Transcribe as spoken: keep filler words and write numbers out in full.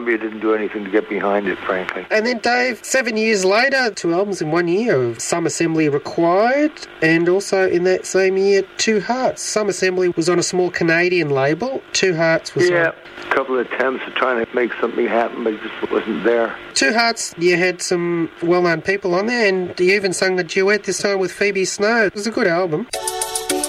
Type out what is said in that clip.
Columbia didn't do anything to get behind it, frankly. And then, Dave, seven years later, two albums in one year of Some Assembly Required, and also in that same year, Two Hearts. Some Assembly was on a small Canadian label. Two Hearts was yeah, on... a couple of attempts at trying to make something happen, but it just wasn't there. Two Hearts, you had some well-known people on there, and you even sung a duet this time with Phoebe Snow. It was a good album.